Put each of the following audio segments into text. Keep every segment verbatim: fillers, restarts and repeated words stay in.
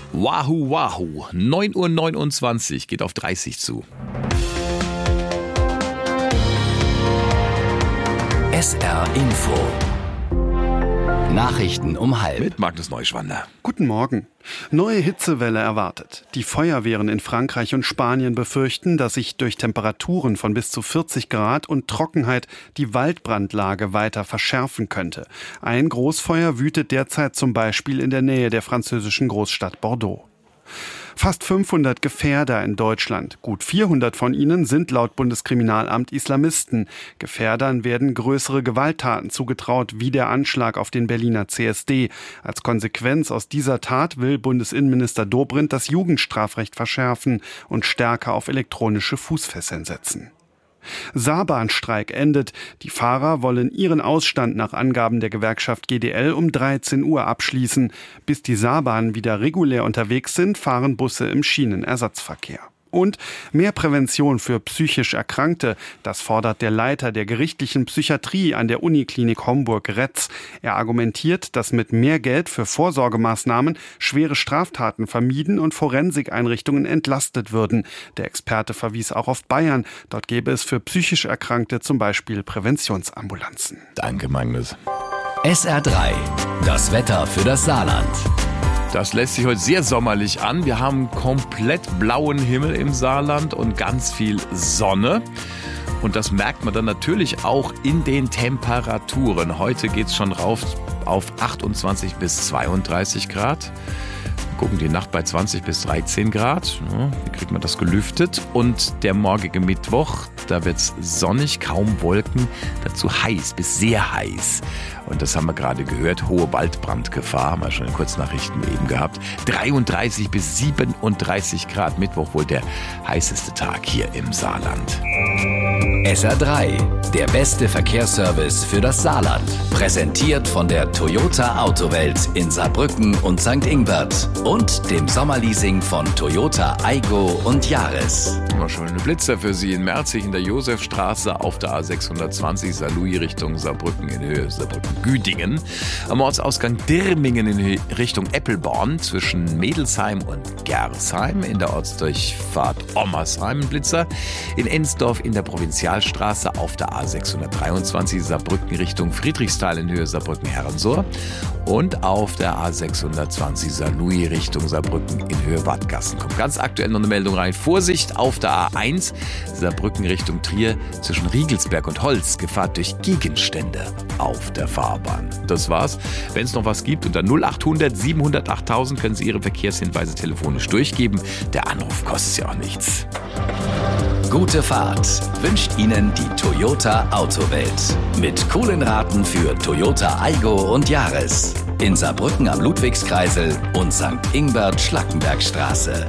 Wahoo Wahoo, neun Uhr neunundzwanzig, geht auf dreißig zu. S R Info. Nachrichten um halb. Mit Magnus Neuschwander. Guten Morgen. Neue Hitzewelle erwartet. Die Feuerwehren in Frankreich und Spanien befürchten, dass sich durch Temperaturen von bis zu vierzig Grad und Trockenheit die Waldbrandlage weiter verschärfen könnte. Ein Großfeuer wütet derzeit zum Beispiel in der Nähe der französischen Großstadt Bordeaux. Fast fünfhundert Gefährder in Deutschland. Gut vierhundert von ihnen sind laut Bundeskriminalamt Islamisten. Gefährdern werden größere Gewalttaten zugetraut, wie der Anschlag auf den Berliner C S D. Als Konsequenz aus dieser Tat will Bundesinnenminister Dobrindt das Jugendstrafrecht verschärfen und stärker auf elektronische Fußfesseln setzen. Saarbahnstreik endet. Die Fahrer wollen ihren Ausstand nach Angaben der Gewerkschaft G D L um dreizehn Uhr abschließen. Bis die Saarbahnen wieder regulär unterwegs sind, fahren Busse im Schienenersatzverkehr. Und mehr Prävention für psychisch Erkrankte. Das fordert der Leiter der gerichtlichen Psychiatrie an der Uniklinik Homburg-Retz. Er argumentiert, dass mit mehr Geld für Vorsorgemaßnahmen schwere Straftaten vermieden und Forensikeinrichtungen entlastet würden. Der Experte verwies auch auf Bayern. Dort gäbe es für psychisch Erkrankte zum Beispiel Präventionsambulanzen. Danke, Magnus. S R drei. Das Wetter für das Saarland. Das lässt sich heute sehr sommerlich an. Wir haben komplett blauen Himmel im Saarland und ganz viel Sonne. Und das merkt man dann natürlich auch in den Temperaturen. Heute geht es schon rauf auf achtundzwanzig bis zweiunddreißig Grad. Wir gucken die Nacht bei zwanzig bis dreizehn Grad. Ja, wie kriegt man das gelüftet? Und der morgige Mittwoch, da wird es sonnig, kaum Wolken, dazu heiß bis sehr heiß. Und das haben wir gerade gehört, hohe Waldbrandgefahr, haben wir schon in Kurznachrichten eben gehabt. dreiunddreißig bis siebenunddreißig Grad, Mittwoch wohl der heißeste Tag hier im Saarland. S R drei, der beste Verkehrsservice für das Saarland. Präsentiert von der Toyota Autowelt in Saarbrücken und Sankt Ingbert und dem Sommerleasing von Toyota Aygo und Yaris. Mal schon eine Blitzer für Sie in Merzig in der Josefstraße auf der A sechshundertzwanzig Saarlouis Richtung Saarbrücken in Höhe Saarbrücken-Güdingen. Am Ortsausgang Dirmingen in Richtung Eppelborn zwischen Mädelsheim und Gersheim in der Ortsdurchfahrt Ommersheim Blitzer. In Ensdorf in der Provinzialstraße auf der A sechshundertdreiundzwanzig Saarbrücken Richtung Friedrichsthal in Höhe Saarbrücken-Herrensohr und auf der A sechshundertzwanzig Saarlouis Richtung Saarbrücken in Höhe Wattgassen. Kommt ganz aktuell noch eine Meldung rein. Vorsicht auf der A eins Saarbrücken Richtung Trier zwischen Riegelsberg und Holz. Gefahr durch Gegenstände auf der Fahrbahn. Das war's. Wenn es noch was gibt, unter null achthundert siebenhundert achttausend können Sie Ihre Verkehrshinweise telefonisch durchgeben. Der Anruf kostet ja auch nichts. Gute Fahrt wünscht Ihnen die Toyota Autowelt. Mit coolen Raten für Toyota Aygo und Yaris. In Saarbrücken am Ludwigskreisel und Sankt Ingbert Schlackenbergstraße.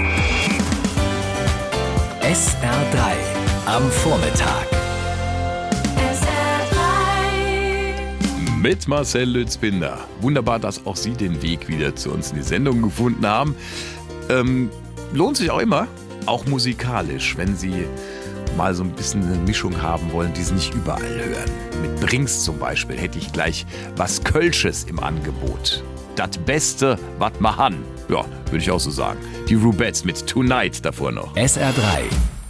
S R drei am Vormittag. S R drei. Mit Marcel Lützbinder. Wunderbar, dass auch Sie den Weg wieder zu uns in die Sendung gefunden haben. Ähm, lohnt sich auch immer, auch musikalisch, wenn Sie mal so ein bisschen eine Mischung haben wollen, die Sie nicht überall hören. Mit Brings zum Beispiel hätte ich gleich was Kölsches im Angebot. Das Beste, was man han. Ja, würde ich auch so sagen. Die Rubettes mit Tonight davor noch. S R drei.